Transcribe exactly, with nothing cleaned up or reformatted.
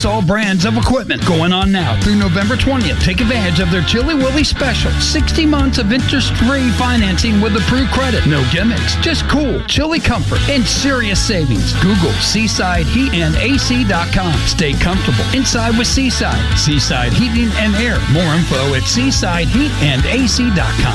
All brands of equipment going on now through November twentieth. Take advantage of their Chilly Willy special. sixty months of interest-free financing with approved credit. No gimmicks, just cool, chilly comfort, and serious savings. Google Seaside Heat and A C dot com. Stay comfortable inside with Seaside. Seaside Heating and Air. More info at seaside heat and A C dot com.